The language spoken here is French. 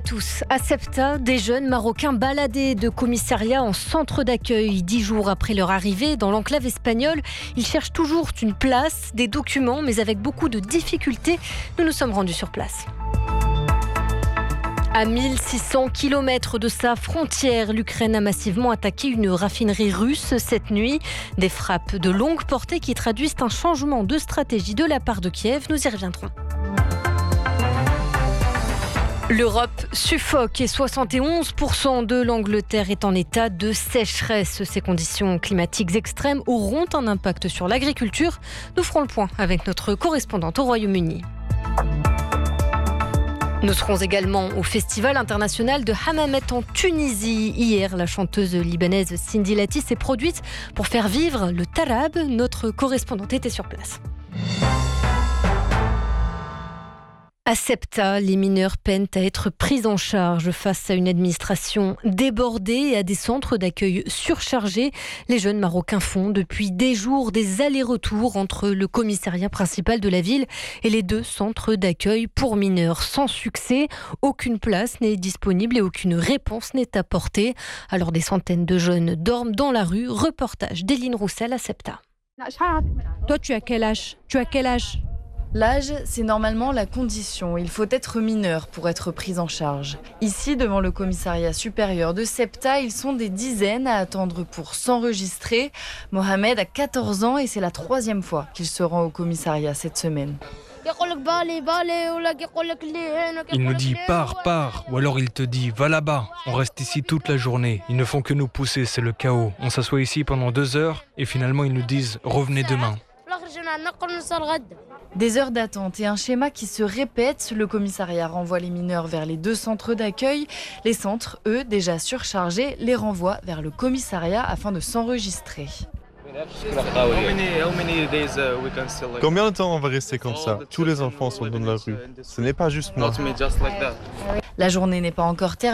tous. À Ceuta, des jeunes Marocains baladés de commissariat en centre d'accueil. 10 jours après leur arrivée dans l'enclave espagnole, ils cherchent toujours une place, des documents, mais avec beaucoup de difficultés. Nous nous sommes rendus sur place. À 1600 km de sa frontière, l'Ukraine a massivement attaqué une raffinerie russe cette nuit. Des frappes de longue portée qui traduisent un changement de stratégie de la part de Kiev. Nous y reviendrons. L'Europe suffoque et 71% de l'Angleterre est en état de sécheresse. Ces conditions climatiques extrêmes auront un impact sur l'agriculture. Nous ferons le point avec notre correspondante au Royaume-Uni. Nous serons également au Festival international de Hammamet en Tunisie. Hier, la chanteuse libanaise Cindy Lati s'est produite pour faire vivre le tarab. Notre correspondante était sur place. À Ceuta, les mineurs peinent à être pris en charge face à une administration débordée et à des centres d'accueil surchargés. Les jeunes Marocains font depuis des jours des allers-retours entre le commissariat principal de la ville et les 2 centres d'accueil pour mineurs. Sans succès, aucune place n'est disponible et aucune réponse n'est apportée. Alors des centaines de jeunes dorment dans la rue. Reportage d'Éline Roussel à Ceuta. Toi, tu as quel âge ? L'âge, c'est normalement la condition. Il faut être mineur pour être pris en charge. Ici, devant le commissariat supérieur de Ceuta, ils sont des dizaines à attendre pour s'enregistrer. Mohamed a 14 ans et c'est la 3e fois qu'il se rend au commissariat cette semaine. Il nous dit pars, ou alors il te dit va là-bas. On reste ici toute la journée. Ils ne font que nous pousser, c'est le chaos. On s'assoit ici pendant 2 heures et finalement ils nous disent revenez demain. Des heures d'attente et un schéma qui se répète. Le commissariat renvoie les mineurs vers les 2 centres d'accueil. Les centres, eux, déjà surchargés, les renvoient vers le commissariat afin de s'enregistrer. Combien de temps on va rester comme ça ? Tous les enfants sont dans la rue. Ce n'est pas juste moi. La journée n'est pas encore terminée.